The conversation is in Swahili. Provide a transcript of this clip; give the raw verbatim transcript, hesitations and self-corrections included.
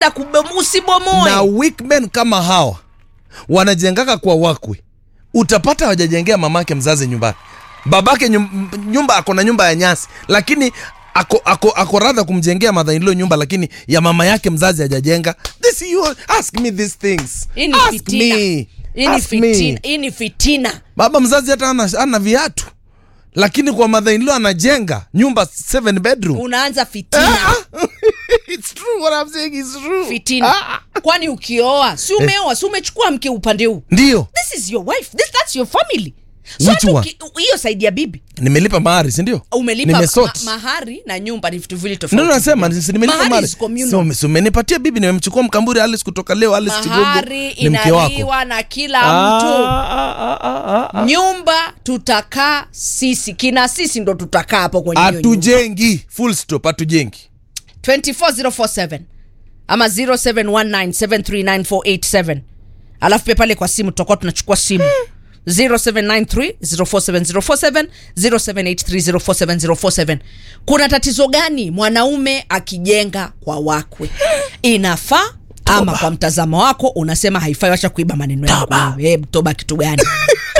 usibomoe. Na weak men kama hawa wanajengaka kwa wakwe. Utapata hawajajengea mamake mzazi nyumbani. Babake nyumba ako na nyumba ya nyasi, lakini ako ako ako radha kumjengea mother-in-law nyumba, lakini ya mama yake mzazi hajajenga. This you ask me these things. Ini ask fitina. me. Ini ask fitina. me. Ini fitina. Baba mzazi hata ana, ana viatu, lakini kwa mother-in-law anajenga nyumba seven bedroom. Unaanza fitina. It's true, what I'm saying is true. Fitina. Kwani ukioa, si umeoa, si umechukua mke upande huu. Ndio. This is your wife. This that's your family. Which So one? hiyo side ya bibi. Nimelipa mahari, si ndio? Umelipa ma mahari na nyumba ni vitu vile tofauti. Ndio nasema nimelipa mahari. So so umenipatia bibi, nimemchukua Mkamburi Alice kutoka leo, Alice Chigogo. Mahari inaliwa na kila mtu. Ah, ah, ah, ah. Nyumba tutakaa sisi. Kina sisi ndo tutakaa hapo kwenye hiyo. Atujengi, full stop, atujengi. two four zero four seven ama zero seven one nine seven three nine four eight seven. Alafu pia pale kwa simu tutakuwa tunachukua simu. zero seven nine three zero four seven zero four seven zero seven eight three zero four seven zero four seven. Kuna tatizo gani mwanaume akijenga kwa wakwe? Inafaa ama kwa mtazamo wako unasema haifai? Acha kuiba maneno yangu. Eh, toba kitu gani?